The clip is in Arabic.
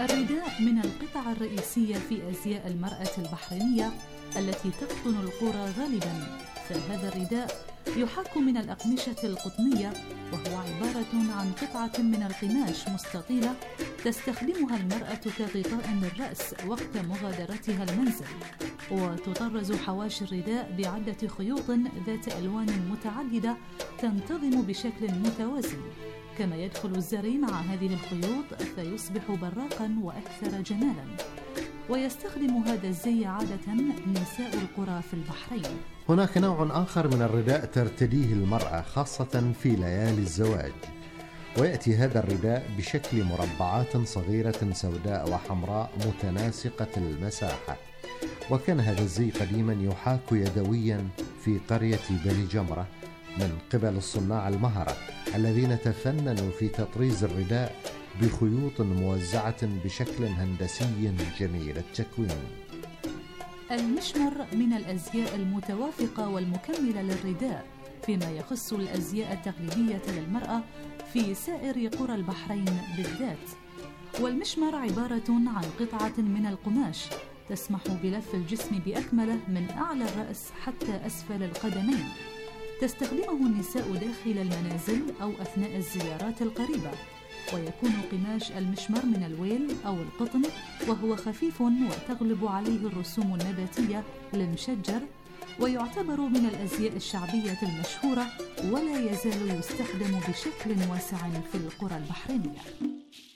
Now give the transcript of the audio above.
الرداء من القطع الرئيسية في أزياء المرأة البحرينية التي تقطن القرى غالباً، فهذا الرداء يحاك من الأقمشة القطنية، وهو عبارة عن قطعة من القماش مستطيلة تستخدمها المرأة كغطاء للرأس وقت مغادرتها المنزل، وتطرز حواشي الرداء بعدة خيوط ذات ألوان متعددة تنتظم بشكل متوازن، كما يدخل الزري مع هذه الخيوط فيصبح براقاً وأكثر جمالاً. ويستخدم هذا الزي عادة نساء القرى في البحرين. هناك نوع آخر من الرداء ترتديه المرأة خاصة في ليالي الزواج، ويأتي هذا الرداء بشكل مربعات صغيرة سوداء وحمراء متناسقة المساحة. وكان هذا الزي قديما يحاك يدويا في قرية بني جمرة من قبل الصناع المهرة الذين تفننوا في تطريز الرداء بخيوط موزعة بشكل هندسي جميل التكوين. المشمر من الأزياء المتوافقة والمكملة للرداء فيما يخص الأزياء التقليدية للمرأة في سائر قرى البحرين بالذات. والمشمر عبارة عن قطعة من القماش تسمح بلف الجسم بأكمله من أعلى الرأس حتى أسفل القدمين، تستخدمه النساء داخل المنازل أو أثناء الزيارات القريبة. ويكون قماش المشمر من الويل أو القطن، وهو خفيف وتغلب عليه الرسوم النباتية للمشجر، ويعتبر من الأزياء الشعبية المشهورة، ولا يزال يستخدم بشكل واسع في القرى البحرينية.